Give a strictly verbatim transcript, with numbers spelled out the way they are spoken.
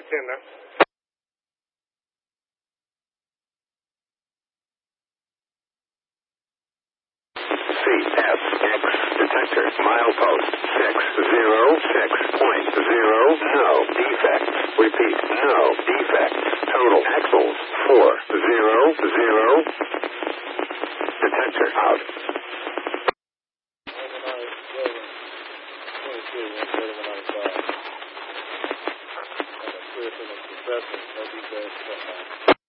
ten now. C F X detector milepost six zero six point zero. No defects. Repeat, no defects. Total axles four zero zero. Detector out. No details.